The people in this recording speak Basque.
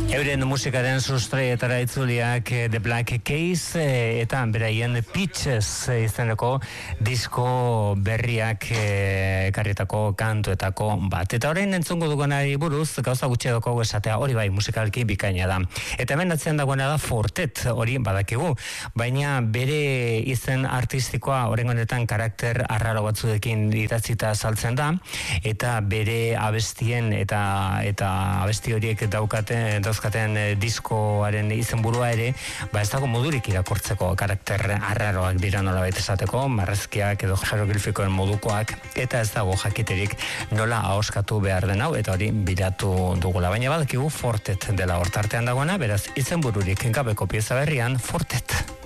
Euren musikaren sustraietara itzuliak The Black Keys eta beraien Pitches izeneko disko berriak ekarritako kantuetako bat. Eta orain entzungo dugunari buruz gauza gutxi daukagu esatea, hori bai musikalki bikaina da. Eta hemen atzean dagoena da Fortet, hori badakigu, baina bere izen artistikoa orain honetan karakter arraro batzuekin idatzita saltzen da, eta bere abestien eta abesti horiek dauzkaten diskoaren izenburua ere, ez dago modurik irakortzeko, karakter arraroak dira nolabait esateko, marrazkiak edo jeroglifikoen modukoak, eta ez dago jakiterik nola ahoskatu behar den hau, eta hori bilatu dugula. Baina badakigu Fortet dela hortartean dagoena, beraz izenbururik gabeko pieza berrian Fortet.